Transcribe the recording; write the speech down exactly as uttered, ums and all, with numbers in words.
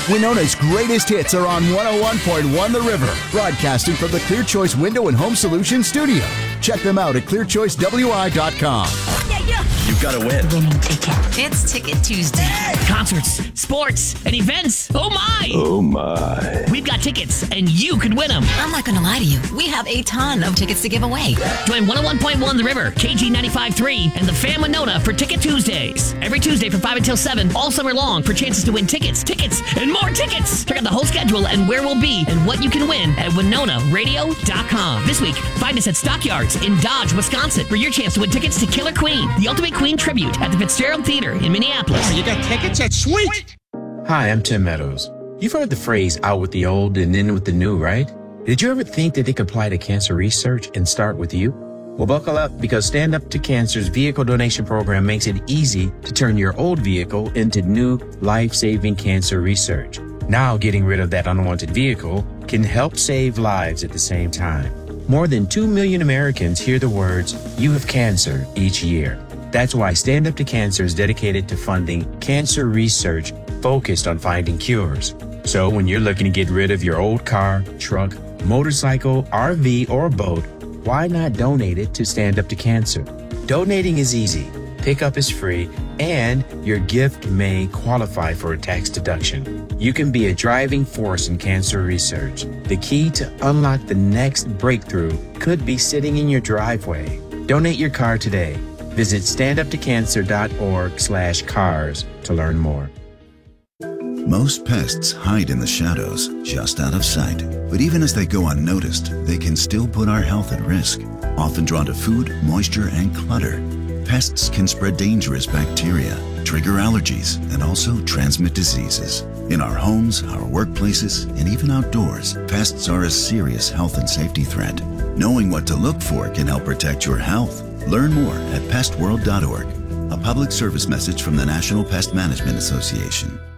Winona's greatest hits are on one oh one point one The River, broadcasting from the Clear Choice Window and Home Solutions studio. Check them out at clear choice w i dot com. Yeah, yeah. You've got to win. Winning ticket. It's Ticket Tuesday. Concerts, sports, and events. Oh, my. Oh, my. We've got tickets, and you could win them. I'm not going to lie to you. We have a ton of tickets to give away. Join one oh one point one The River, K G ninety-five point three, and the Fam Winona for Ticket Tuesdays. Every Tuesday from five until seven, all summer long, for chances to win tickets, tickets, and more tickets. Check out the whole schedule and where we'll be and what you can win at winona radio dot com. This week, find us at Stockyards in Dodge, Wisconsin, for your chance to win tickets to Killer Queen, the Ultimate Queen Tribute at the Fitzgerald Theater in Minneapolis. You got tickets? That's sweet! Hi, I'm Tim Meadows. You've heard the phrase out with the old and in with the new, right? Did you ever think that they could apply to cancer research and start with you? Well, buckle up, because Stand Up to Cancer's vehicle donation program makes it easy to turn your old vehicle into new life-saving cancer research. Now, getting rid of that unwanted vehicle can help save lives at the same time. More than two million Americans hear the words, "You have cancer," each year. That's why Stand Up to Cancer is dedicated to funding cancer research focused on finding cures. So when you're looking to get rid of your old car, truck, motorcycle, R V, or boat, why not donate it to Stand Up to Cancer? Donating is easy, pickup is free, and your gift may qualify for a tax deduction. You can be a driving force in cancer research. The key to unlock the next breakthrough could be sitting in your driveway. Donate your car today. Visit stand up to cancer dot org slash cars to learn more. Most pests hide in the shadows, just out of sight. But even as they go unnoticed, they can still put our health at risk. Often drawn to food, moisture, and clutter, pests can spread dangerous bacteria, trigger allergies, and also transmit diseases. In our homes, our workplaces, and even outdoors, pests are a serious health and safety threat. Knowing what to look for can help protect your health. Learn more at pest world dot org. A public service message from the National Pest Management Association.